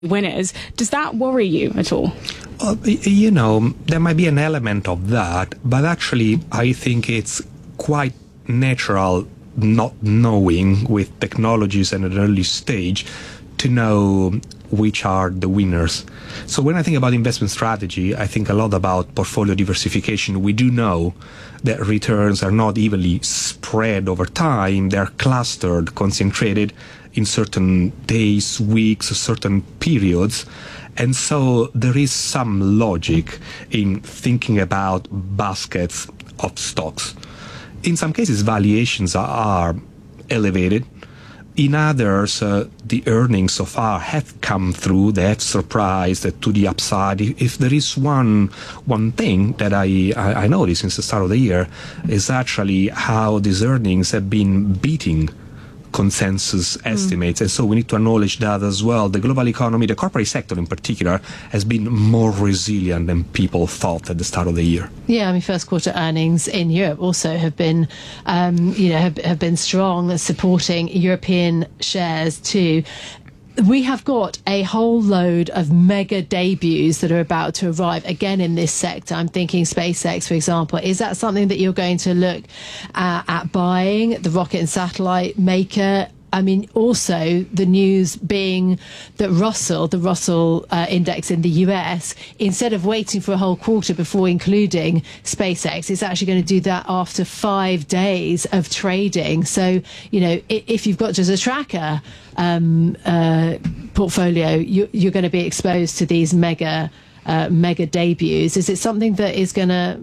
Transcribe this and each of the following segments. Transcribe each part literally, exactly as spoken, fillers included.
winners. Does that worry you at all? Well, you know, there might be an element of that, but actually I think it's quite natural not knowing with technologies at an early stage to know which are the winners. So when I think about investment strategy, I think a lot about portfolio diversification. We do know that returns are not evenly spread over time. They're clustered, concentrated in certain days, weeks, certain periods. And so there is some logic in thinking about baskets of stocks. In some cases, valuations are elevated. In others, uh, the earnings so far have come through. They have surprised to the upside. If there is one one thing that I, I, I noticed since the start of the year is actually how these earnings have been beating consensus estimates, mm. and so we need to acknowledge that as well. The global economy, the corporate sector in particular, has been more resilient than people thought at the start of the year. Yeah, I mean, first quarter earnings in Europe also have been, um, you know, have, have been strong, supporting European shares too. We have got a whole load of mega debuts that are about to arrive again in this sector. I'm thinking SpaceX, for example. Is that something that you're going to look uh, at buying? The rocket and satellite maker. I mean, also the news being that Russell, the Russell uh, index in the U S, instead of waiting for a whole quarter before including SpaceX, is actually going to do that after five days of trading. So, you know, if you've got just a tracker um, uh, portfolio, you, you're going to be exposed to these mega Uh, mega debuts. Is it something that is going to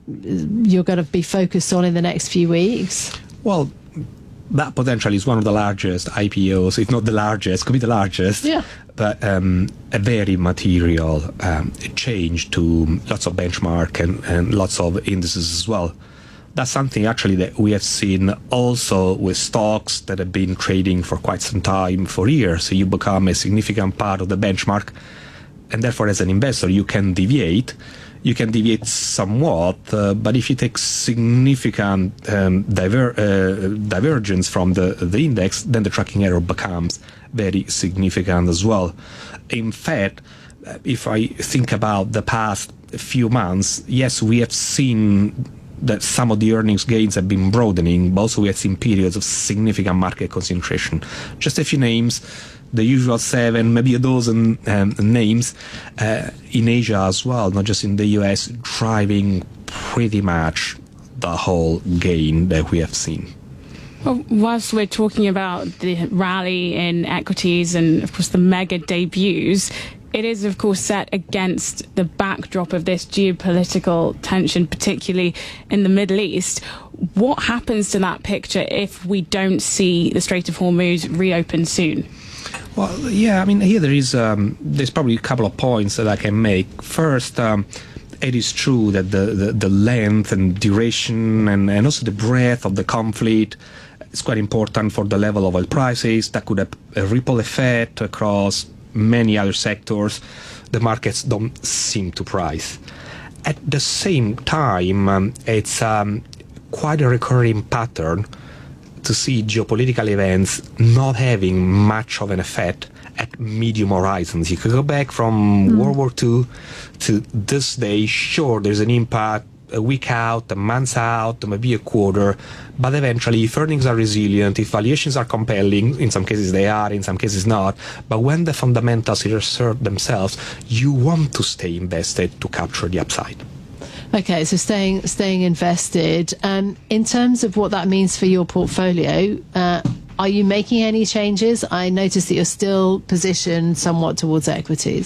you're going to be focused on in the next few weeks? Well, that potentially is one of the largest I P Os, if not the largest, could be the largest, yeah. but um, a very material um, change to lots of benchmark and, and lots of indices as well. That's something actually that we have seen also with stocks that have been trading for quite some time, for years. So you become a significant part of the benchmark, and therefore as an investor you can deviate. You can deviate somewhat, uh, but if you take significant um, diver uh, divergence from the, the index, then the tracking error becomes very significant as well. In fact, if I think about the past few months, yes, we have seen that some of the earnings gains have been broadening, but also we have seen periods of significant market concentration. Just a few names. The usual seven, maybe a dozen um, names uh, in Asia as well, not just in the U S, driving pretty much the whole gain that we have seen. Well, whilst we're talking about the rally in equities and, of course, the mega debuts, it is, of course, set against the backdrop of this geopolitical tension, particularly in the Middle East. What happens to that picture if we don't see the Strait of Hormuz reopen soon? Well, yeah, I mean, here there is, um, there's probably a couple of points that I can make. First, um, it is true that the, the, the length and duration and, and also the breadth of the conflict is quite important for the level of oil prices. That could have a ripple effect across many other sectors the markets don't seem to price. At the same time, um, it's um, quite a recurring pattern to see geopolitical events not having much of an effect at medium horizons. You could go back from mm. World War Two to this day. Sure, there's an impact a week out, a month out, maybe a quarter, but eventually if earnings are resilient, if valuations are compelling, in some cases they are, in some cases not, but when the fundamentals assert themselves, you want to stay invested to capture the upside. Okay, so staying staying invested. Um, in terms of what that means for your portfolio, uh, are you making any changes? I noticed that you're still positioned somewhat towards equities.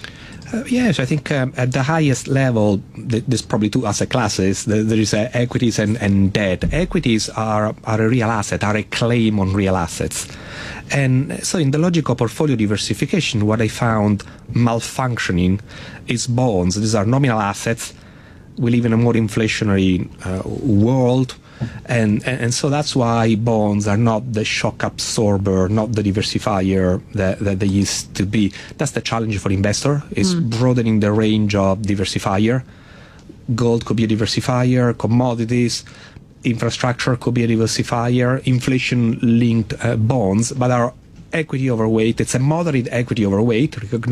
Uh, yes, I think um, at the highest level, th there's probably two asset classes. There, there is uh, equities and, and debt. Equities are, are a real asset, are a claim on real assets. And so in the logic of portfolio diversification, what I found malfunctioning is bonds. These are nominal assets. We live in a more inflationary uh, world, and, and and so that's why bonds are not the shock absorber, not the diversifier that, that they used to be. That's the challenge for investor, is mm. broadening the range of diversifier. Gold could be a diversifier, commodities, infrastructure could be a diversifier, inflation-linked uh, bonds, but are equity overweight. It's a moderate equity overweight,